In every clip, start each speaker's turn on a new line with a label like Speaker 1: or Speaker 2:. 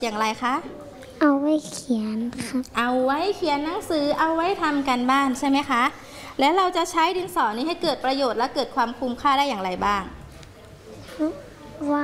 Speaker 1: อย่างไรคะ
Speaker 2: เอาไว้เขียนครับ
Speaker 1: เอาไว้เขียนหนังสือเอาไว้ทำการบ้านใช่ไหมคะแล้วเราจะใช้ดินสอนี้ให้เกิดประโยชน์และเกิดความคุ้มค่าได้อย่างไรบ้าง
Speaker 2: ว่า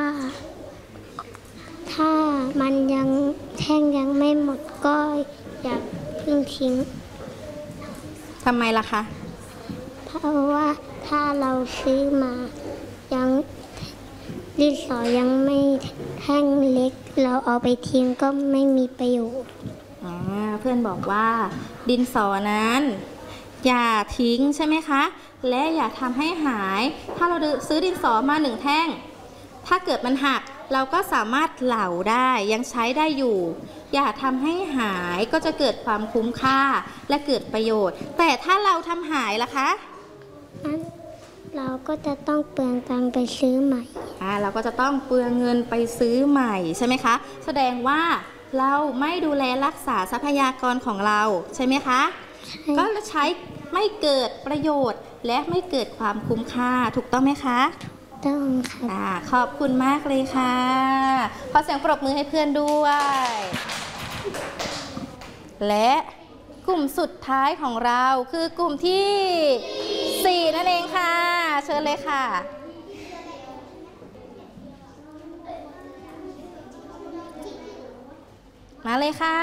Speaker 2: ถ้ามันยังแท่งยังไม่หมดก็อย่าเพิ่งทิ้ง
Speaker 1: ทำไมล่ะคะ
Speaker 2: เพราะว่าถ้าเราซื้อมายังดินสอยังไม่แท่งเล็กเราเอาไปทิ้งก็ไม่มีประโยชน์
Speaker 1: เพื่อนบอกว่าดินสอนั้นอย่าทิ้งใช่ไหมคะและอย่าทำให้หายถ้าเราซื้อดินสอมา1แท่งถ้าเกิดมันหักเราก็สามารถเหลาได้ยังใช้ได้อยู่อย่าทำให้หายก็จะเกิดความคุ้มค่าและเกิดประโยชน์แต่ถ้าเราทำหายล่ะคะ
Speaker 2: เราก็จะต้องเปลืองตังค์ไปซื้อใหม่
Speaker 1: เราก็จะต้องเปลืองเงินไปซื้อใหม่ใช่ไหมคะแสดงว่าเราไม่ดูแลรักษาทรัพยากรของเราใช่ไหมคะก็จะใช้ไม่เกิดประโยชน์และไม่เกิดความคุ้มค่าถูกต้องไหมคะ
Speaker 2: ต้องค่ะ
Speaker 1: ขอบคุณมากเลยค่ะขอเสียงปรบมือให้เพื่อนด้วยและกลุ่มสุดท้ายของเราคือกลุ่มที่4นั่นเองค่ะเชิญเลยค่ะมาเลยค่ะ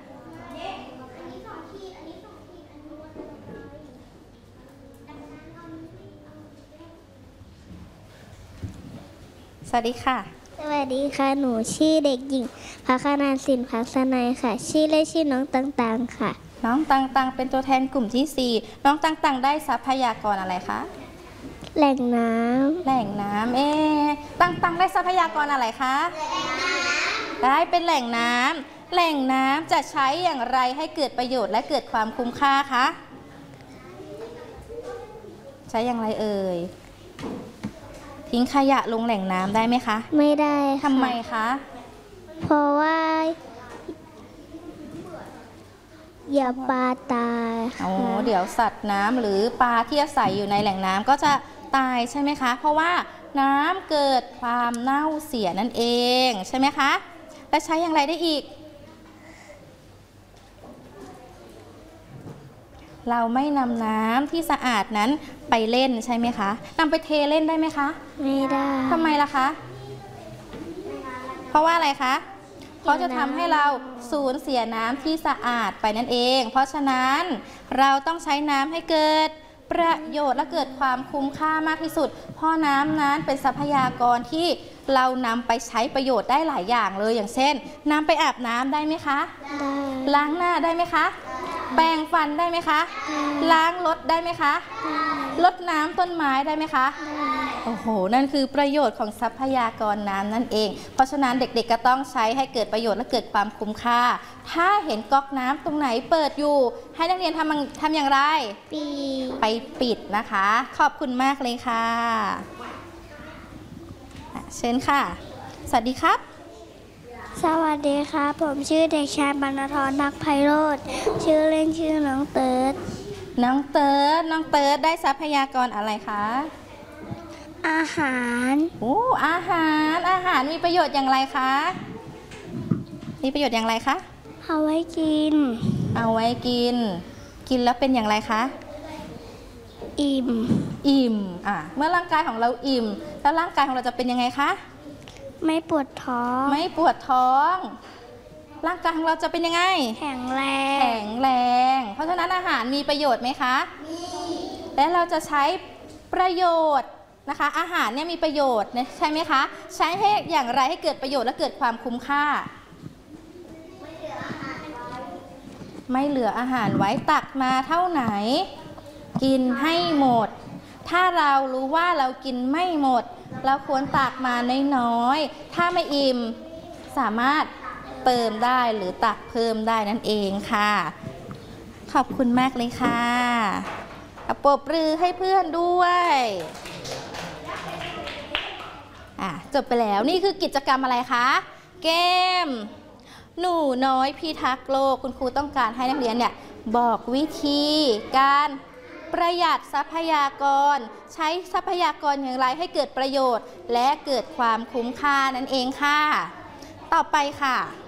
Speaker 1: สวัสดีค่ะ
Speaker 2: สวัสดีค่ะหนูชื่อเด็กหญิงภคณาสินภักษนัยค่ะชื่อเล่นชื่อน้องตังๆค่ะ
Speaker 1: น้องตังเป็นตัวแทนกลุ่มที่4น้องตังได้ทรัพยากรอะไรคะ
Speaker 2: แหล่งน้ำ
Speaker 1: ตังได้ทรัพยากรอะไรคะได้เป็นแหล่งน้ำจะใช้อย่างไรให้เกิดประโยชน์และเกิดความคุ้มค่าคะใช้อย่างไรเอ่ยทิ้งขยะลงแหล่งน้ำได้ไหมคะ
Speaker 2: ไม่ได้
Speaker 1: ทำไมคะ
Speaker 2: เพราะว่าอย่าปลาตาย
Speaker 1: เดี๋ยวสัตว์น้ำหรือปลาที่อาศัยอยู่ในแหล่งน้ำก็จะตายใช่ไหมคะเพราะว่าน้ำเกิดความเน่าเสียนั่นเองใช่ไหมคะและใช้อย่างไรได้อีกเราไม่นำน้ำที่สะอาดนั้นไปเล่นใช่ไหมคะนำไปเทเล่นได้ไหมคะ
Speaker 2: ไม่ได้
Speaker 1: ทำไมล่ะคะเพราะว่าอะไรคะเพราะจะทำให้เราสูญเสียน้ำที่สะอาดไปนั่นเองเพราะฉะนั้นเราต้องใช้น้ำให้เกิดประโยชน์และเกิดความคุ้มค่ามากที่สุดเพราะน้ำนั้นเป็นทรัพยากรที่เรานำไปใช้ประโยชน์ได้หลายอย่างเลยอย่างเช่นนำไปอาบน้ำได้ไหมคะ
Speaker 2: ได้
Speaker 1: ล้างหน้าได้ไหมคะแปรงฟันได้ไหมคะล้างรถได้ไหมคะรดน้ำต้นไม้ได้ไหมคะโอ้โหนั่นคือประโยชน์ของทรัพยากรน้ำนั่นเองเพราะฉะนั้นเด็กๆก็ต้องใช้ให้เกิดประโยชน์และเกิดความคุ้มค่าถ้าเห็นก๊อกน้ำตรงไหนเปิดอยู่ให้นักเรียนทำอย่างไรไปปิดนะคะขอบคุณมากเลยค่ะเชิญค่ะสวัสดีครับ
Speaker 2: สวัสดีครับผมชื่อเด็กชายบรรณธร ทักไพโรจน์ชื่อเล่นชื่อน้องเติร์ด
Speaker 1: น้องเติร์ดได้ทรัพยากรอะไรคะ
Speaker 2: อาหาร
Speaker 1: อาหารมีประโยชน์อย่างไรคะมีประโยชน์อย่างไรคะ
Speaker 2: เอาไว้กิน
Speaker 1: กินแล้วเป็นอย่างไรคะ
Speaker 2: อิ่ม
Speaker 1: เมื่อร่างกายของเราอิ่มแล้วร่างกายของเราจะเป็นยังไงคะ
Speaker 2: ไม่ปวดท้
Speaker 1: องร่างกายของเราจะเป็นยังไง
Speaker 2: แข็งแ
Speaker 1: รงเพราะฉะนั้นอาหารมีประโยชน์ไหมคะมีและเราจะใช้ประโยชน์นะคะอาหารเนี่ยมีประโยชน์ใช่ไหมคะใช้ให้อย่างไรให้เกิดประโยชน์และเกิดความคุ้มค่าไม่เหลืออาหารไว้ตักมาเท่าไหนกินให้หมดถ้าเรารู้ว่าเรากินไม่หมดเราควรตักมาน้อยๆถ้าไม่อิ่มสามารถเติมได้หรือตักเพิ่มได้นั่นเองค่ะขอบคุณมากเลยค่ะปรบมือให้เพื่อนด้วยจบไปแล้วนี่คือกิจกรรมอะไรคะเกมหนูน้อยพิทักษ์โลกคุณครูต้องการให้นักเรียนเนี่ยบอกวิธีการประหยัดทรัพยากรใช้ทรัพยากรอย่างไรให้เกิดประโยชน์และเกิดความคุ้มค่านั่นเองค่ะต่อไปค่ะ